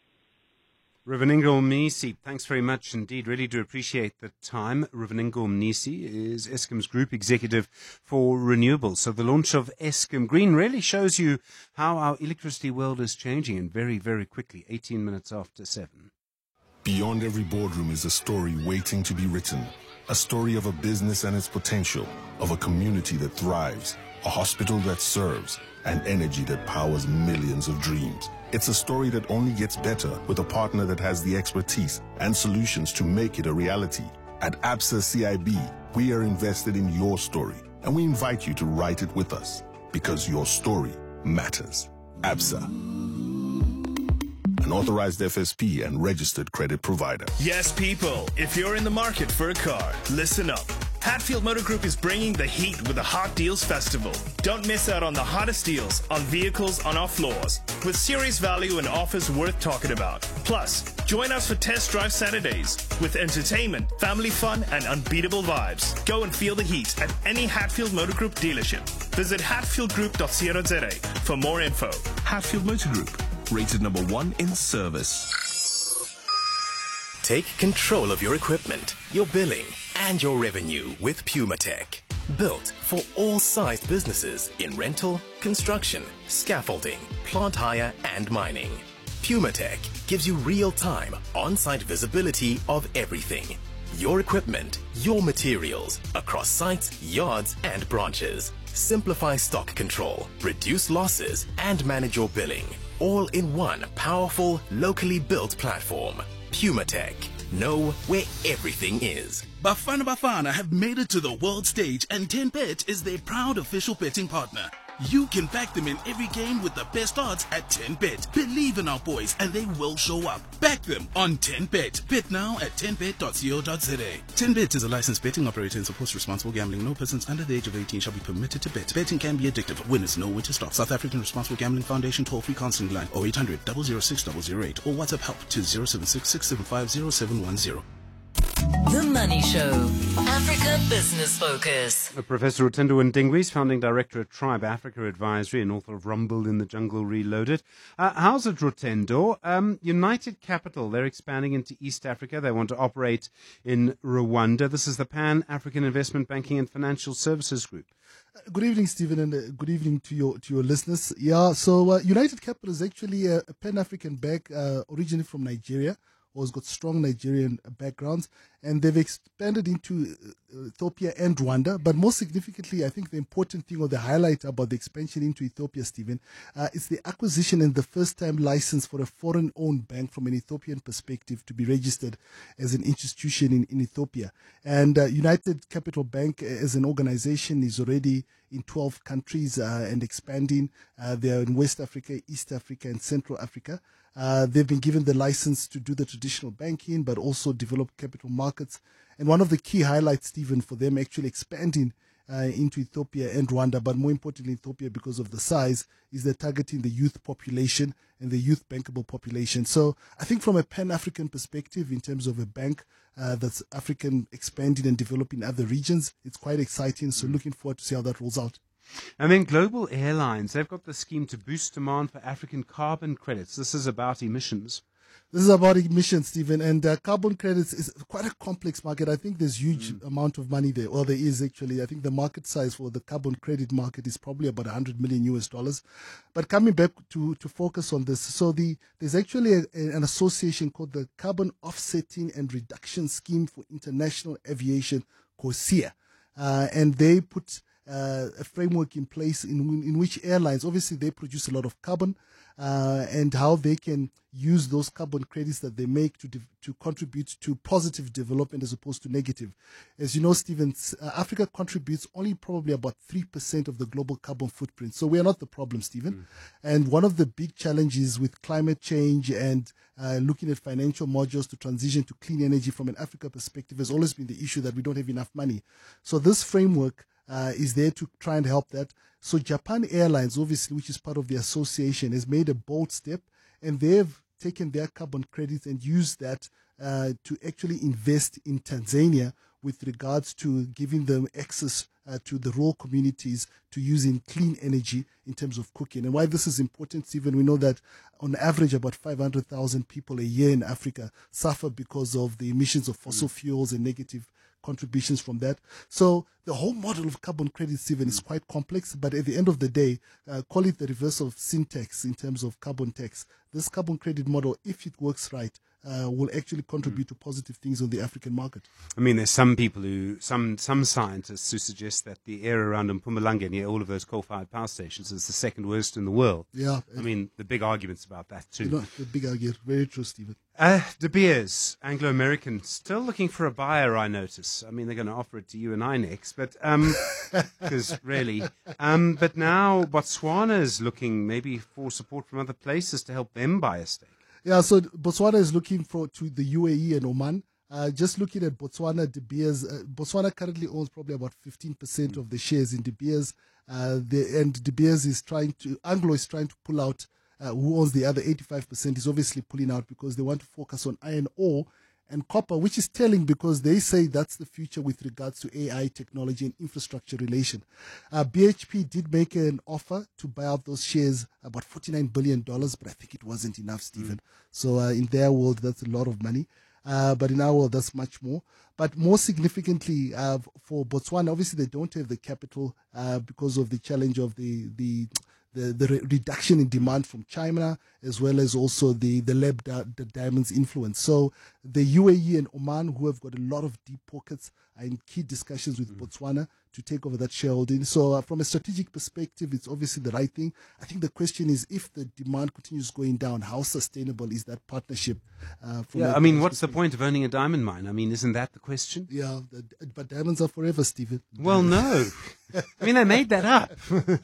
Rivaningo Mnisi, thanks very much indeed. Really do appreciate the time. Rivaningo Mnisi is Eskom's Group Executive for Renewables. So the launch of Eskom Green really shows you how our electricity world is changing, and very, very quickly, eighteen minutes after seven. Beyond every boardroom is a story waiting to be written. A story of a business and its potential, of a community that thrives, a hospital that serves, and energy that powers millions of dreams. It's a story that only gets better with a partner that has the expertise and solutions to make it a reality. At Absa C I B, we are invested in your story, and we invite you to write it with us, because your story matters. Absa, an authorized F S P and registered credit provider. Yes, people, if you're in the market for a car, listen up. Hatfield Motor Group is bringing the heat with the Hot Deals Festival. Don't miss out on the hottest deals on vehicles on our floors, with serious value and offers worth talking about. Plus, join us for Test Drive Saturdays with entertainment, family fun, and unbeatable vibes. Go and feel the heat at any Hatfield Motor Group dealership. Visit hatfield group dot co dot za for more info. Hatfield Motor Group, rated number one in service. Take control of your equipment, your billing, and your revenue with PumaTech. Built for all sized businesses in rental, construction, scaffolding, plant hire, and mining. PumaTech gives you real-time, on-site visibility of everything. Your equipment, your materials, across sites, yards, and branches. Simplify stock control, reduce losses, and manage your billing. All in one powerful, locally built platform. PumaTech. Know where everything is. Bafana Bafana have made it to the world stage, and ten bet is their proud official betting partner. You can back them in every game with the best odds at ten bet. Believe in our boys and they will show up. Back them on ten bet. Bet now at ten bet dot co dot za. ten bet is a licensed betting operator and supports responsible gambling. No persons under the age of eighteen shall be permitted to bet. Betting can be addictive. Winners know when to stop. South African Responsible Gambling Foundation toll-free counseling line oh eight hundred, zero zero six, zero zero eight or WhatsApp help to zero seven six, six seven five, zero seven one zero. The Money Show, Africa Business Focus. Professor Rutendo Ndingwis, Founding Director at Tribe Africa Advisory and author of Rumble in the Jungle Reloaded. Uh, how's it, Rutendo? Um, United Capital, they're expanding into East Africa. They want to operate in Rwanda. This is the Pan-African Investment Banking and Financial Services Group. Good evening, Stephen, and uh, good evening to your to your listeners. Yeah, so uh, United Capital is actually a, a Pan-African bank uh, originally from Nigeria, or has got strong Nigerian backgrounds, and they've expanded into Ethiopia and Rwanda. But most significantly, I think the important thing or the highlight about the expansion into Ethiopia, Stephen, uh, is the acquisition and the first-time license for a foreign-owned bank from an Ethiopian perspective to be registered as an institution in, in Ethiopia. And uh, United Capital Bank as an organization is already in twelve countries uh, and expanding. Uh, they are in West Africa, East Africa, and Central Africa. Uh, they've been given the license to do the traditional banking, but also develop capital markets. And one of the key highlights, Stephen, for them actually expanding uh, into Ethiopia and Rwanda, but more importantly Ethiopia because of the size, is they're targeting the youth population and the youth bankable population. So I think from a Pan-African perspective, in terms of a bank uh, that's African expanding and developing other regions, it's quite exciting. So looking forward to see how that rolls out. And then Global Airlines, they've got the scheme to boost demand for African carbon credits. This is about emissions. This is about emissions, Stephen, and uh, carbon credits is quite a complex market. I think there's huge mm. amount of money there. Well, there is actually. I think the market size for the carbon credit market is probably about one hundred million U S dollars. But coming back to, to focus on this, so the there's actually a, a, an association called the Carbon Offsetting and Reduction Scheme for International Aviation, CORSIA, uh, and they put uh, a framework in place in in which airlines, obviously, they produce a lot of carbon. Uh, and how they can use those carbon credits that they make to de- to contribute to positive development as opposed to negative. As you know, Stephen, uh, Africa contributes only probably about three percent of the global carbon footprint. So we are not the problem, Stephen. Mm. And one of the big challenges with climate change and uh, looking at financial modules to transition to clean energy from an Africa perspective has always been the issue that we don't have enough money. So this framework Uh, is there to try and help that. So Japan Airlines, obviously, which is part of the association, has made a bold step, and they've taken their carbon credits and used that uh, to actually invest in Tanzania with regards to giving them access uh, to the rural communities to using clean energy in terms of cooking. And why this is important, Stephen, we know that on average about five hundred thousand people a year in Africa suffer because of the emissions of fossil mm. fuels and negative contributions from that. So the whole model of carbon credit, Stephen, is quite complex, but at the end of the day, uh, call it the reverse of sin tax in terms of carbon tax. This carbon credit model, if it works right, uh, will actually contribute mm. to positive things on the African market. I mean, there's some people who, some some scientists who suggest that the area around Mpumalanga near all of those coal-fired power stations is the second worst in the world. Yeah. I mean, the big arguments about that too. You know, the big argument, very true, Stephen. Uh, De Beers, Anglo-American, still looking for a buyer, I notice. I mean, they're going to offer it to you and I next, but, um, because really, um, but now Botswana is looking maybe for support from other places to help them buy a stake. Yeah, so Botswana is looking for to the U A E and Oman. Uh, just looking at Botswana, De Beers, uh, Botswana currently owns probably about fifteen percent of the shares in De Beers, uh, the, and De Beers is trying to, Anglo is trying to pull out. Uh, who owns the other eighty-five percent is obviously pulling out because they want to focus on iron ore and copper, which is telling because they say that's the future with regards to A I technology and infrastructure relation. Uh, B H P did make an offer to buy out those shares, about forty-nine billion dollars, but I think it wasn't enough, Stephen. Mm. So uh, in their world, that's a lot of money. Uh, but in our world, that's much more. But more significantly, uh, for Botswana, obviously they don't have the capital uh, because of the challenge of the the The, the re- reduction in demand from China, as well as also the, the lab da- the diamonds influence. So the U A E and Oman, who have got a lot of deep pockets, are in key discussions with mm-hmm. Botswana to take over that shareholding. So uh, from a strategic perspective, it's obviously the right thing. I think the question is, if the demand continues going down, how sustainable is that partnership? Uh, from yeah, I mean, what's the point of owning a diamond mine? I mean, isn't that the question? Yeah, the, but diamonds are forever, Stephen. Well, no. I mean, they made that up.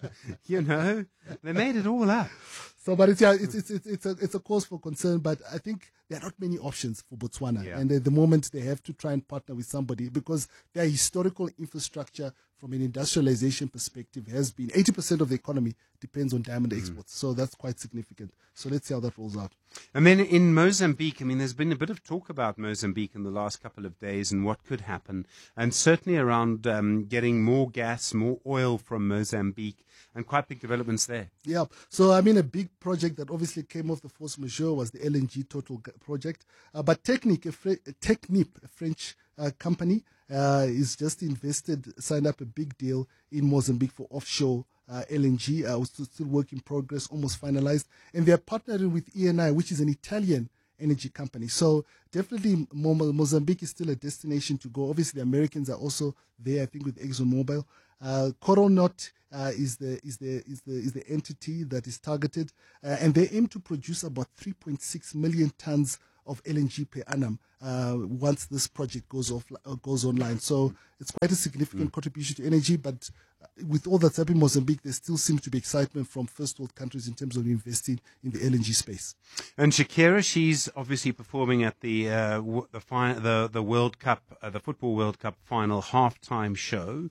You know, they made it all up. So, but it's yeah, it's it's it's it's a it's a cause for concern. But I think there are not many options for Botswana, yeah. and at the moment they have to try and partner with somebody because their historical infrastructure, from an industrialization perspective, has been eighty percent of the economy depends on diamond mm. exports. So that's quite significant. So let's see how that rolls out. And then in Mozambique, I mean, there's been a bit of talk about Mozambique in the last couple of days and what could happen, and certainly around um, getting more gas, more oil from Mozambique, and quite big developments there. Yeah. So, I mean, a big project that obviously came off the force majeure was the L N G Total project. Uh, but Technip, a, Fre- Technip, a French uh, company, uh, is just invested, signed up a big deal in Mozambique for offshore uh, L N G. Uh, was still work in progress, almost finalized. And they're partnering with E N I, which is an Italian energy company. So definitely Mo- Mozambique is still a destination to go. Obviously, the Americans are also there, I think, with ExxonMobil. Uh, Coronot uh, is the is the is the is the entity that is targeted, uh, and they aim to produce about three point six million tons of L N G per annum uh, once this project goes off uh, goes online. So it's quite a significant mm. contribution to energy. But with all that's happening in Mozambique, there still seems to be excitement from first world countries in terms of investing in the L N G space. And Shakira, she's obviously performing at the uh, w- the, fi- the the World Cup, uh, the Football World Cup final halftime show.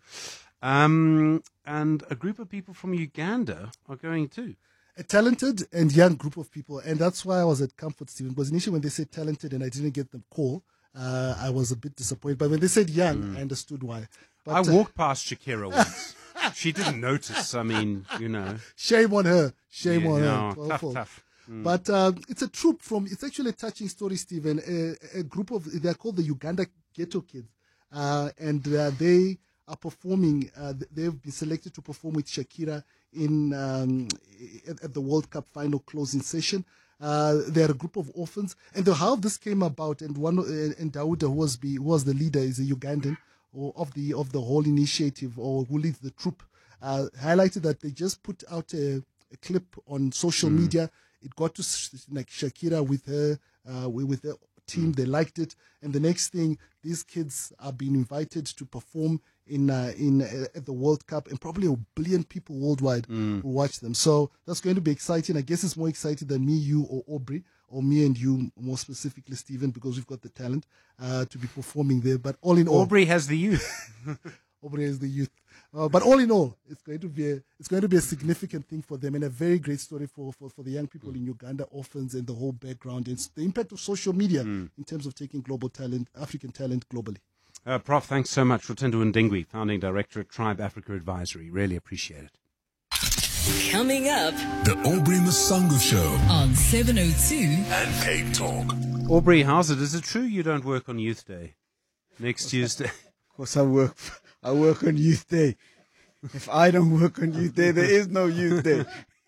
Um, and a group of people from Uganda are going too. A talented and young group of people. And that's why I was at Comfort, Stephen. Because initially when they said talented and I didn't get the call, uh, I was a bit disappointed. But when they said young, mm. I understood why. But, I walked uh, past Shakira once. She didn't notice. I mean, you know. Shame on her. Shame yeah, on no, her. tough, tough. Mm. But uh, it's a troop from, it's actually a touching story, Stephen. A, a group of, they're called the Uganda Ghetto Kids. Uh, and uh, they are performing, uh, they've been selected to perform with Shakira in um, at, at the World Cup final closing session. Uh, they're a group of orphans. And the, how this came about, and one uh, and Dauda, who was, be, who was the leader, is a Ugandan or of the of the whole initiative, or who leads the troop, uh, highlighted that they just put out a, a clip on social mm. media. It got to like Shakira with her uh, with her team. They liked it, and the next thing, these kids are being invited to perform in uh, in uh, at the World Cup, and probably a billion people worldwide mm. will watch them. So that's going to be exciting. I guess it's more exciting than me, you, or Aubrey, or me and you, more specifically, Stephen, because we've got the talent uh, to be performing there. But all in all, Aubrey has the youth. Aubrey has the youth. Uh, but all in all, it's going to be a, it's going to be a significant thing for them, and a very great story for, for, for the young people in Uganda, orphans, and the whole background, and the impact of social media mm. in terms of taking global talent, African talent, globally. Uh, Prof, thanks so much. Rotendo Ndingwi, Founding Director at Tribe Africa Advisory. Really appreciate it. Coming up, The Aubrey Masango Show on seven oh two and Cape Talk. Aubrey, how's it? Is it true you don't work on Youth Day next Tuesday? Of course I work. I work on Youth Day. If I don't work on Youth Day, there is no Youth Day.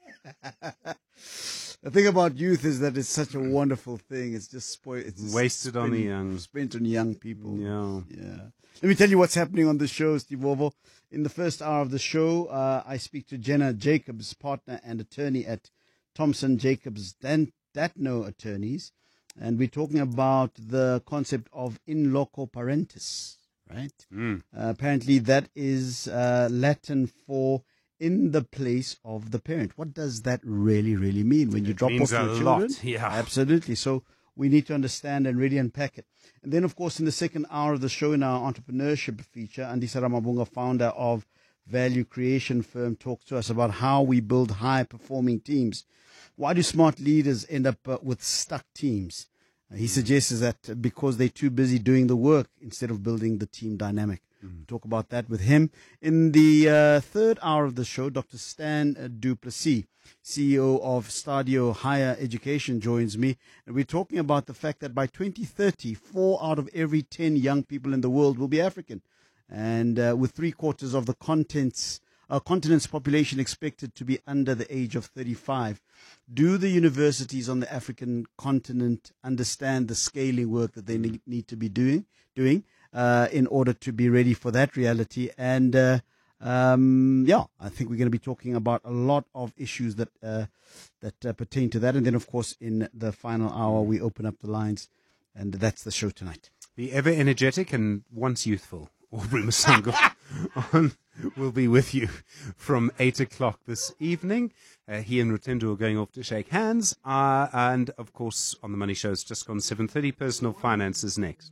The thing about youth is that it's such a wonderful thing. It's just spoiled. It's wasted spent, on the young. Spent on young people. Yeah. Yeah. Let me tell you what's happening on the show, Steve Wovo. In the first hour of the show, uh, I speak to Jenna Jacobs, partner and attorney at Thompson Jacobs Dan- Datno Attorneys. And we're talking about the concept of in loco parentis, right? Mm. Uh, apparently that is uh, Latin for in the place of the parent. What does that really, really mean when you it drop means off your a children? lot. Yeah. Absolutely. So we need to understand and really unpack it. And then, of course, in the second hour of the show, in our entrepreneurship feature, Andisa Ramabunga, founder of Value Creation Firm, talks to us about how we build high-performing teams. Why do smart leaders end up uh, with stuck teams? Uh, he suggests that because they're too busy doing the work instead of building the team dynamic. Mm-hmm. Talk about that with him. In the uh, third hour of the show, Doctor Stan uh, du Plessis, C E O of Stadio Higher Education, joins me. And we're talking about the fact that by twenty thirty, four out of every ten young people in the world will be African. And uh, with three quarters of the contents, uh, continent's population expected to be under the age of thirty-five, do the universities on the African continent understand the scaling work that they need, need to be doing, doing uh, in order to be ready for that reality? And uh, um, yeah, I think we're going to be talking about a lot of issues that uh, that uh, pertain to that. And then, of course, in the final hour, we open up the lines, and that's the show tonight. The ever energetic and once youthful Aubrey Masango on will be with you from eight o'clock this evening. Uh, he and Rotendo are going off to shake hands. Uh, and, of course, on the Money Show, it's just gone seven thirty. Personal Finances next.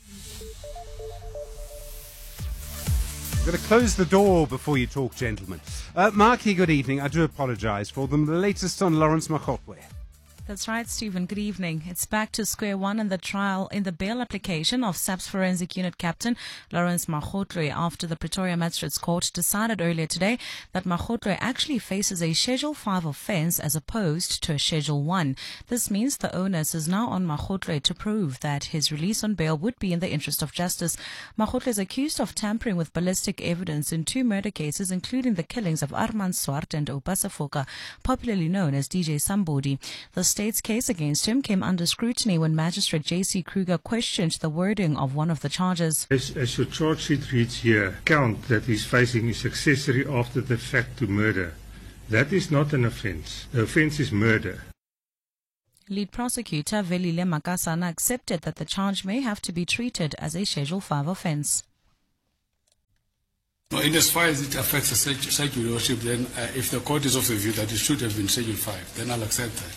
I'm going to close the door before you talk, gentlemen. Uh, Marky, good evening. I do apologize for them. The latest on Lawrence Makhotwe. That's right, Stephen. Good evening. It's back to square one in the trial in the bail application of SAPS Forensic Unit Captain Lawrence Makhotwe after the Pretoria Magistrates Court decided earlier today that Makhotwe actually faces a Schedule five offence as opposed to a Schedule one. This means the onus is now on Makhotwe to prove that his release on bail would be in the interest of justice. Makhotwe is accused of tampering with ballistic evidence in two murder cases, including the killings of Armand Swart and Obasa Foka, popularly known as D J Sambodi. The state's case against him came under scrutiny when Magistrate J C Kruger questioned the wording of one of the charges. As, as your charge sheet reads here, count that he's facing is accessory after the fact to murder. That is not an offence. The offence is murder. Lead prosecutor Velile Makasana accepted that the charge may have to be treated as a Schedule five offence. No, in as far as it affects the circular worship, then uh, if the court is of the view that it should have been Schedule five, then I'll accept that.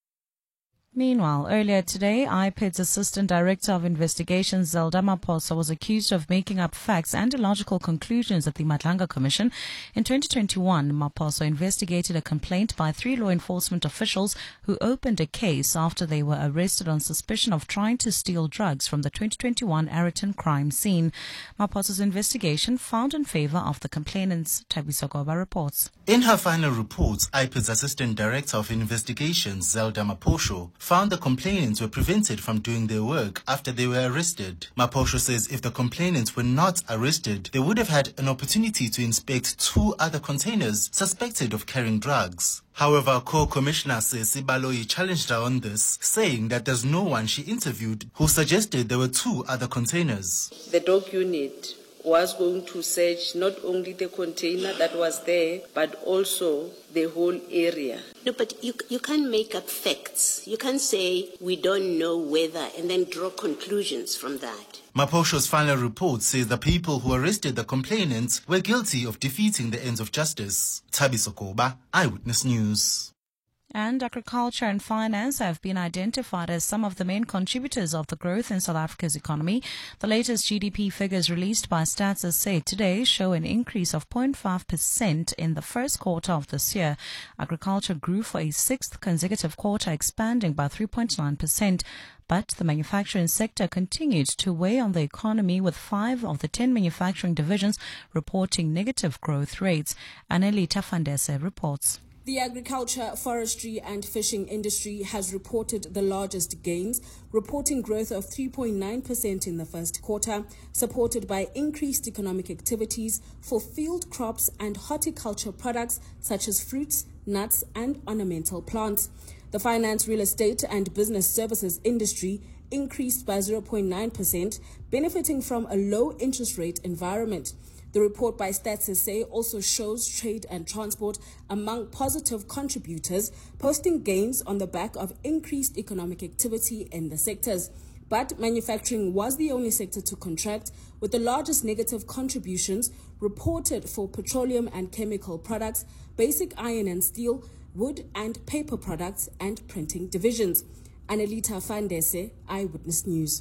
Meanwhile, earlier today, I P I D's Assistant Director of Investigations, Zelda Maphosa, was accused of making up facts and illogical conclusions at the Madlanga Commission. In twenty twenty-one, Maphosa investigated a complaint by three law enforcement officials who opened a case after they were arrested on suspicion of trying to steal drugs from the twenty twenty-one Ayrton crime scene. Maphosa's investigation found in favor of the complainants. Thabiso Goba reports. In her final reports, I P I D's Assistant Director of Investigations, Zelda Maphosa, found the complainants were prevented from doing their work after they were arrested. Maphosa says if the complainants were not arrested, they would have had an opportunity to inspect two other containers suspected of carrying drugs. However, Co-Commissioner Sesi Baloyi challenged her on this, saying that there's no one she interviewed who suggested there were two other containers. The dog unit was going to search not only the container that was there, but also the whole area. No, but you, you can't make up facts. You can't say we don't know whether and then draw conclusions from that. Maphosa's final report says the people who arrested the complainants were guilty of defeating the ends of justice. Thabiso Goba, Eyewitness News. And agriculture and finance have been identified as some of the main contributors of the growth in South Africa's economy. The latest G D P figures released by Stats S A today show an increase of zero point five percent in the first quarter of this year. Agriculture grew for a sixth consecutive quarter, expanding by three point nine percent. But the manufacturing sector continued to weigh on the economy, with five of the ten manufacturing divisions reporting negative growth rates. Annelita Fandese reports. The agriculture, forestry and fishing industry has reported the largest gains, reporting growth of three point nine percent in the first quarter, supported by increased economic activities for field crops and horticulture products such as fruits, nuts and ornamental plants. The finance, real estate and business services industry increased by zero point nine percent, benefiting from a low interest rate environment. The report by Stats S A also shows trade and transport among positive contributors, posting gains on the back of increased economic activity in the sectors. But manufacturing was the only sector to contract, with the largest negative contributions reported for petroleum and chemical products, basic iron and steel, wood and paper products, and printing divisions. Annelita Fandese, Eyewitness News.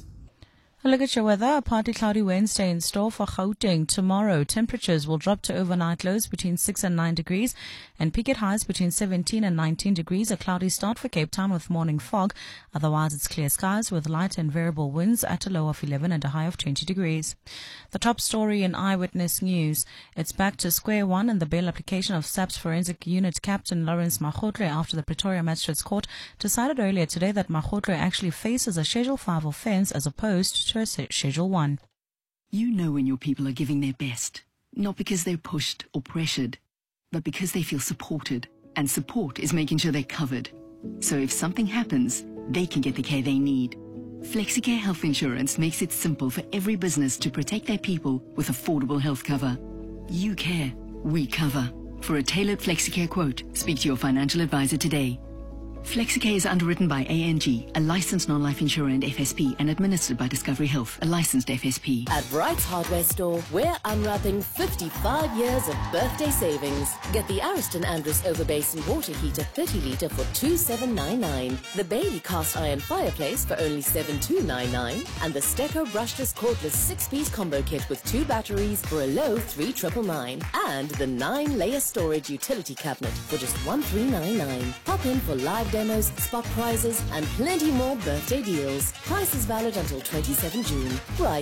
A look at your weather. A partly cloudy Wednesday in store for Gauteng. Tomorrow, temperatures will drop to overnight lows between six and nine degrees and peak at highs between seventeen and nineteen degrees. A cloudy start for Cape Town with morning fog. Otherwise, it's clear skies with light and variable winds at a low of eleven and a high of twenty degrees. The top story in Eyewitness News. It's back to square one in the bail application of S A P's Forensic Unit Captain Lawrence Makgotle after the Pretoria Magistrates Court decided earlier today that Makgotle actually faces a Schedule five offence as opposed to a Schedule one. You know when your people are giving their best, not because they're pushed or pressured, but because they feel supported, and support is making sure they're covered. So if something happens, they can get the care they need. FlexiCare Health Insurance makes it simple for every business to protect their people with affordable health cover. You care, we cover. For a tailored FlexiCare quote, speak to your financial advisor today. FlexiCare is underwritten by A N G, a licensed non-life insurer and F S P, and administered by Discovery Health, a licensed F S P. At Wright's Hardware Store, we're unwrapping fifty-five years of birthday savings. Get the Ariston Andrus Overbasin water heater thirty litre for two thousand seven hundred ninety-nine, the Bailey cast iron fireplace for only seven thousand two hundred ninety-nine, and the Stecco brushless cordless six-piece combo kit with two batteries for a low three thousand nine hundred ninety-nine, and the nine-layer storage utility cabinet for just one thousand three hundred ninety-nine. Pop in for live demos, spot prizes, and plenty more birthday deals. Price is valid until twenty-seventh of June. Wrights.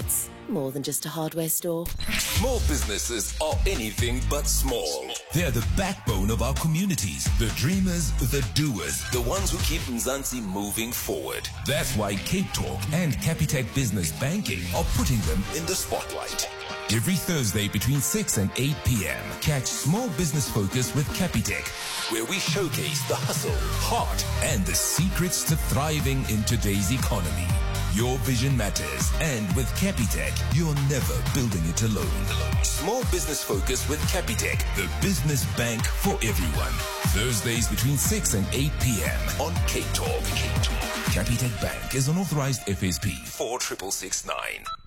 more than just a hardware store. Small businesses are anything but small. They're the backbone of our communities, the dreamers, the doers, the ones who keep Mzansi moving forward. That's why Cape Talk and Capitec Business Banking are putting them in the spotlight. Every Thursday between six and eight p.m. catch Small Business Focus with Capitec, where we showcase the hustle, heart, and the secrets to thriving in today's economy. Your vision matters, and with Capitec, you're never building it alone. Small Business Focus with Capitec, the business bank for everyone. Thursdays between six and eight p.m. on Cape Talk. Capitec Bank is an authorized F S P four six six nine.